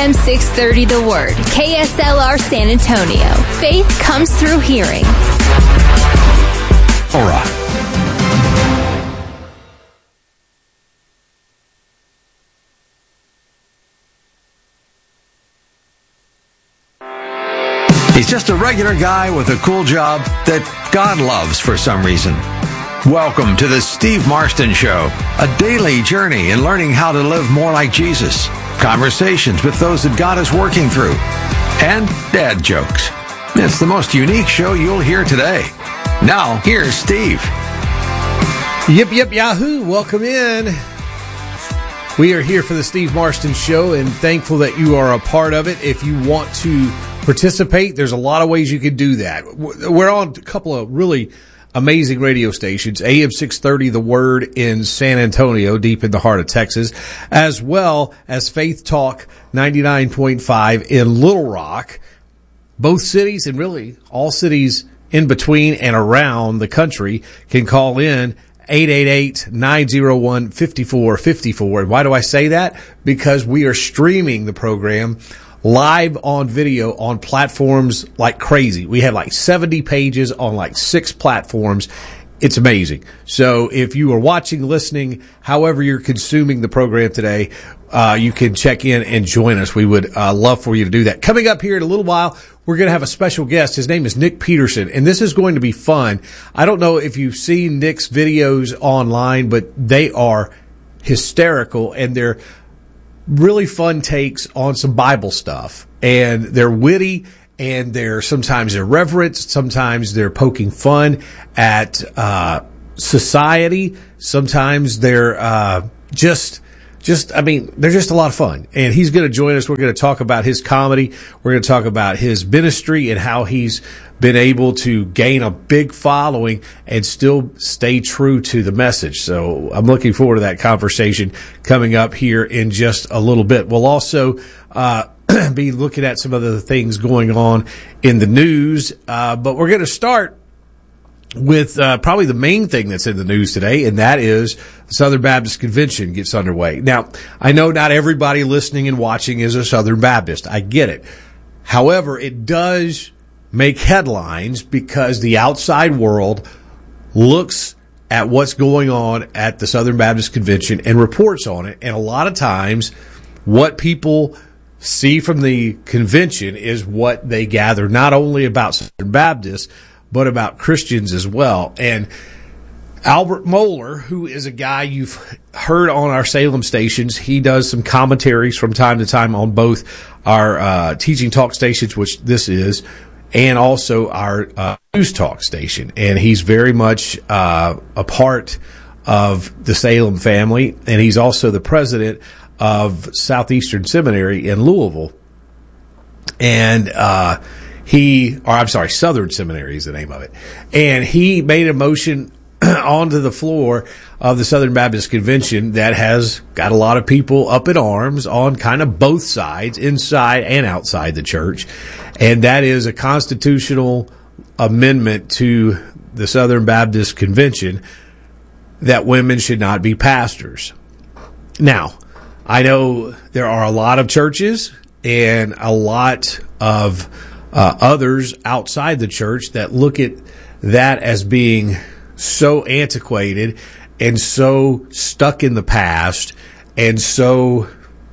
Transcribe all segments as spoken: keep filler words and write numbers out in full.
M six thirty The Word, K S L R San Antonio. Faith comes through hearing. All right. He's just a regular guy with a cool job that God loves for some reason. Welcome to the Steve Marston Show, a daily journey in learning how to live more like Jesus, conversations with those that God is working through, and dad jokes. It's the most unique show you'll hear today. Now, here's Steve. Yip, yip, yahoo. Welcome in. We are here for the Steve Marston Show and thankful that you are a part of it. If you want to participate, there's a lot of ways you can do that. We're on a couple of really amazing radio stations, A M six thirty The Word in San Antonio, deep in the heart of Texas, as well as Faith Talk ninety-nine point five in Little Rock. Both cities, and really all cities in between and around the country, can call in eight eight eight, nine oh one, five four five four. And why do I say that? Because we are streaming the program live on video on platforms like crazy. We have like seventy pages on like six platforms. It's amazing. So if you are watching, listening, however you're consuming the program today, uh, you can check in and join us. We would uh, love for you to do that. Coming up here in a little while, we're going to have a special guest. His name is Nick Peterson, and this is going to be fun. I don't know if you've seen Nick's videos online, but they are hysterical, and they're really fun takes on some Bible stuff. And they're witty, and they're sometimes irreverent, sometimes they're poking fun at uh society, sometimes they're uh just just I mean they're just a lot of fun. And he's going to join us. We're going to talk about his comedy, we're going to talk about his ministry and how he's been able to gain a big following and still stay true to the message. So I'm looking forward to that conversation coming up here in just a little bit. We'll also uh be looking at some of the things going on in the news, uh, but we're going to start with uh, probably the main thing that's in the news today, and that is the Southern Baptist Convention gets underway. Now, I know not everybody listening and watching is a Southern Baptist. I get it. However, it does make headlines because the outside world looks at what's going on at the Southern Baptist Convention and reports on it, and a lot of times what people see from the convention is what they gather, not only about Southern Baptists, but about Christians as well. And Albert Mohler, who is a guy you've heard on our Salem stations, he does some commentaries from time to time on both our uh, teaching talk stations, which this is, and also our uh, news talk station. And he's very much uh, a part of the Salem family, and he's also the president of Southeastern Seminary in Louisville. And uh he, or I'm sorry, Southern Seminary is the name of it. And he made a motion onto the floor of the Southern Baptist Convention that has got a lot of people up in arms on kind of both sides, inside and outside the church. And that is a constitutional amendment to the Southern Baptist Convention that women should not be pastors. Now, I know there are a lot of churches and a lot of uh, others outside the church that look at that as being so antiquated and so stuck in the past and so,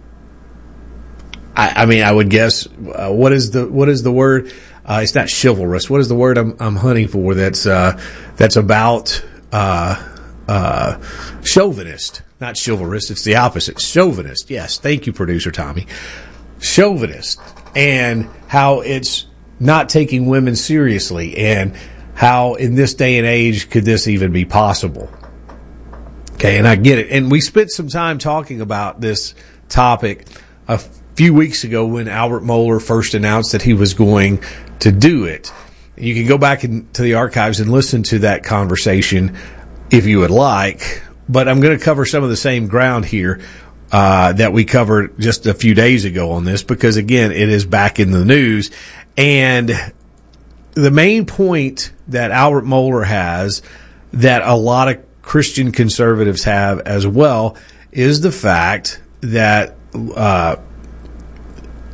I, I mean, I would guess, uh, what is the, what is the word? Uh, it's not chivalrous. What is the word I'm, I'm hunting for? That's, uh, that's about, uh, uh, chauvinist. Not chivalrous, it's the opposite. Chauvinist, yes. Thank you, producer Tommy. Chauvinist. And how it's not taking women seriously, and how in this day and age could this even be possible. Okay, and I get it. And we spent some time talking about this topic a few weeks ago when Albert Mohler first announced that he was going to do it. You can go back into the archives and listen to that conversation if you would like. But I'm going to cover some of the same ground here uh, that we covered just a few days ago on this, because, again, it is back in the news. And the main point that Albert Mohler has, that a lot of Christian conservatives have as well, is the fact that uh,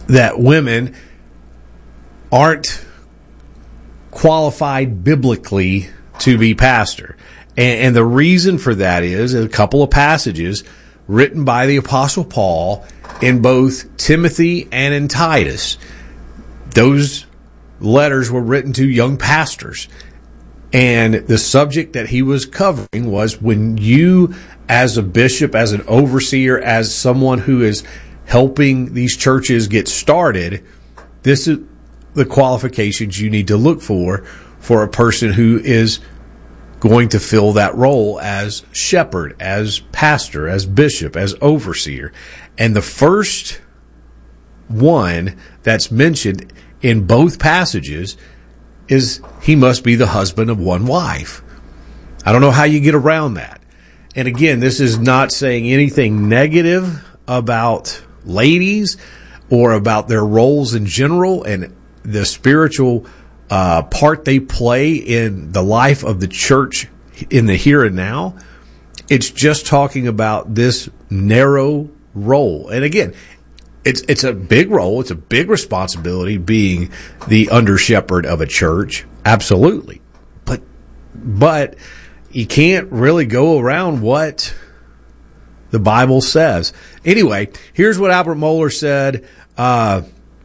that women aren't qualified biblically to be pastor. And, and the reason for that is a couple of passages written by the Apostle Paul in both Timothy and in Titus. Those letters were written to young pastors. And the subject that he was covering was when you, as a bishop, as an overseer, as someone who is helping these churches get started, this is the qualifications you need to look for for a person who is going to fill that role as shepherd, as pastor, as bishop, as overseer. And the first one that's mentioned in both passages is he must be the husband of one wife. I don't know how you get around that. And again, this is not saying anything negative about ladies or about their roles in general and the spiritual uh, part they play in the life of the church in the here and now. It's just talking about this narrow role. And again, It's it's a big role. It's a big responsibility being the under shepherd of a church. Absolutely. But but you can't really go around what the Bible says. Anyway, here's what Albert Mohler said uh,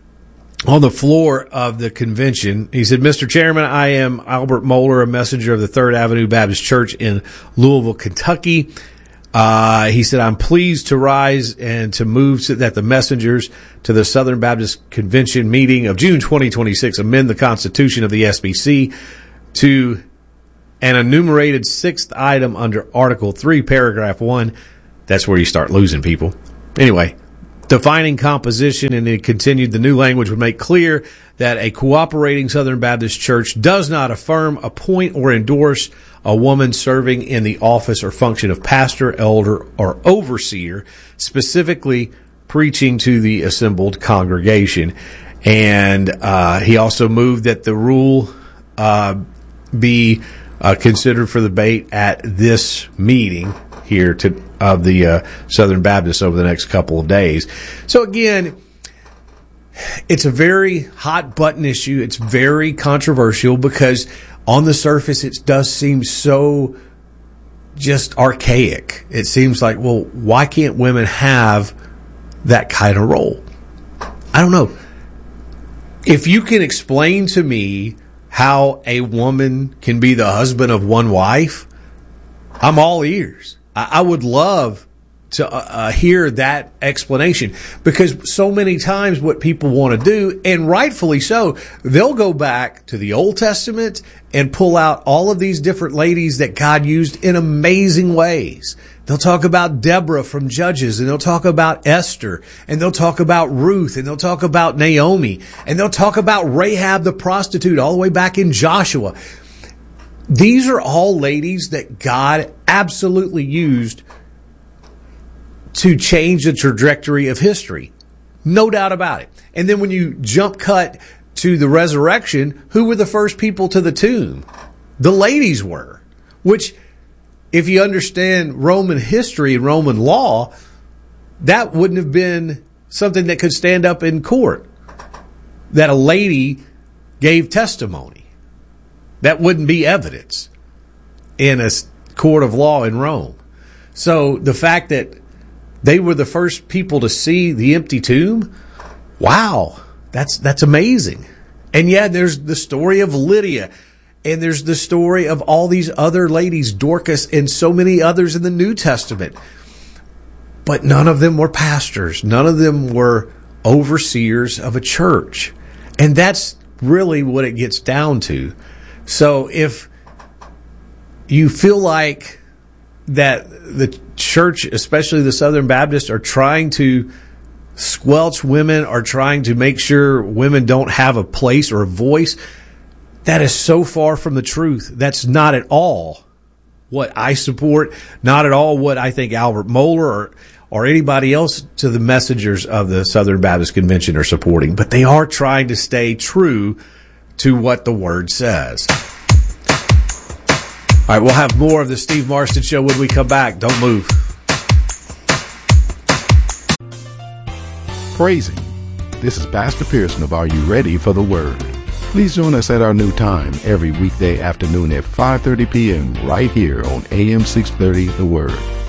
on the floor of the convention. He said, Mister Chairman, I am Albert Mohler, a messenger of the Third Avenue Baptist Church in Louisville, Kentucky. Uh, he said, I'm pleased to rise and to move so that the messengers to the Southern Baptist Convention meeting of June twenty twenty-six amend the Constitution of the S B C to an enumerated sixth item under Article three, Paragraph one. That's where you start losing people. Anyway, defining composition, and it continued, the new language would make clear that a cooperating Southern Baptist church does not affirm, appoint, or endorse a woman serving in the office or function of pastor, elder, or overseer, specifically preaching to the assembled congregation. And uh, he also moved that the rule uh, be uh, considered for debate at this meeting here to, of the uh, Southern Baptists over the next couple of days. So again, it's a very hot button issue. It's very controversial because on the surface, it does seem so just archaic. It seems like, well, why can't women have that kind of role? I don't know. If you can explain to me how a woman can be the husband of one wife, I'm all ears. I, I would love to uh, uh, hear that explanation, because so many times what people want to do, and rightfully so, they'll go back to the Old Testament and pull out all of these different ladies that God used in amazing ways. They'll talk about Deborah from Judges, and they'll talk about Esther, and they'll talk about Ruth, and they'll talk about Naomi, and they'll talk about Rahab the prostitute all the way back in Joshua. These are all ladies that God absolutely used to change the trajectory of history. No doubt about it. And then when you jump cut to the resurrection, who were the first people to the tomb? The ladies were. Which, if you understand Roman history and Roman law, that wouldn't have been something that could stand up in court. That a lady gave testimony. That wouldn't be evidence in a court of law in Rome. So the fact that they were the first people to see the empty tomb, wow, that's that's amazing. And yeah, there's the story of Lydia, and there's the story of all these other ladies, Dorcas and so many others in the New Testament. But none of them were pastors. None of them were overseers of a church. And that's really what it gets down to. So if you feel like that the church, especially the Southern Baptists, are trying to squelch women, are trying to make sure women don't have a place or a voice, that is so far from the truth. That's not at all what I support, not at all what I think Albert Mohler or, or anybody else to the messengers of the Southern Baptist Convention are supporting. But they are trying to stay true to what the Word says. All right, we'll have more of the Steve Marston Show when we come back. Don't move. Praising, this is Pastor Pearson of Are You Ready for the Word? Please join us at our new time every weekday afternoon at five thirty p.m. right here on A M six thirty The Word.